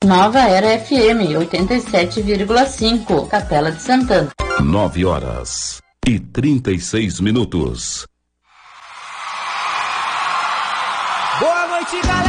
Nova Era FM 87,5, Capela de Santana. 9h36. Boa noite, galera.